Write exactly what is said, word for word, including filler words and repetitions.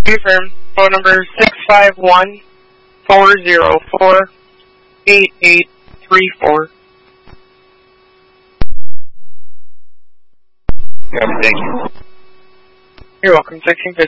Confirm. Phone number six five one, four zero four, eight eight three four. Yeah, thank you. You're welcome. sixteen fifty.